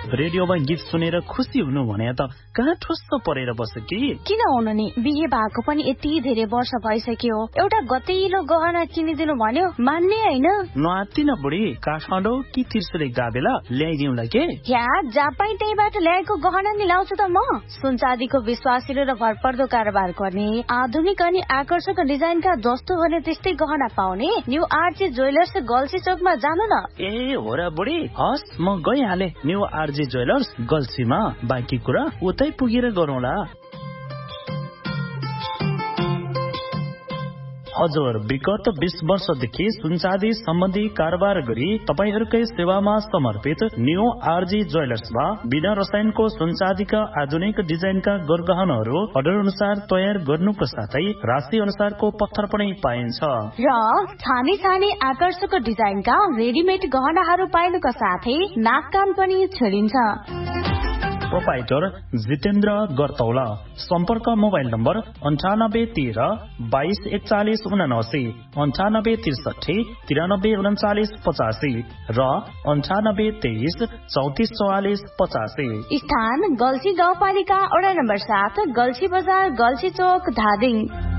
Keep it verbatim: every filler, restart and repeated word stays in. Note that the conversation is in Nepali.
रेडियोमा गीत सुनेर खुसी हुनु भने त कहाँ ठुस्स परेर बस्छ कि किन हुनु नि बिहे भएको पनि यति धेरै वर्ष भइसक्यो एउटा गतिलो गहना किनिदिनु भन्यो मान्ने हैन नआत्तिन बुढी काठमाडौँ कि त्रिशुली गाबेला ल्याइदिउँला के या जापाई त्यहीबाट ल्याएको गहना नि लाउँछु त म सुनचाँदीको विश्वासिलो र भरपर्दो कारोबार गर्ने आधुनिक अनि आकर्षक डिजाइनका जस्तो भने त्यस्तै गहना पाउने न्यू आरजे ज्वेलर्स गल्सी चोकमा जानु न ए हो र बुढी हस् म गइहाले न्यू आरजे ज्वेलर्स गल्सीमा बाँकी कुरा उतै पुगेर गरौँला हजुर विगत बीस वर्षदेखि सुनचाँदी सम्बन्धी कारोबार गरी तपाईहरूकै सेवामा समर्पित न्यू आरजी ज्वेलर्समा बिना रसायनको सुनचाँदीका आधुनिक डिजाइनका गरगहनाहरू अर्डर अनुसार तयार गर्नुको साथै राशि अनुसारको पत्थर पनि पाइन्छ र छानी छानी आकर्षक डिजाइनका रेडिमेड गहनाहरू पाइनुका साथै नाक कान पनि छेडिन्छ प्रोपाइटर जितेन्द्र गर्तौला सम्पर्क मोबाइल नम्बर अन्ठानब्बे तेह्र बाइस एकचालिस उनासी अन्ठानब्बे त्रिसठी तिरानब्बे उन्चालिस पचासी र अन्ठानब्बे तेइस चौतिस चौवालिस पचासी स्थान गल्सी गाउँपालिका वडा नम्बर सात गल्सी बजार गल्सी चौक धादिङ।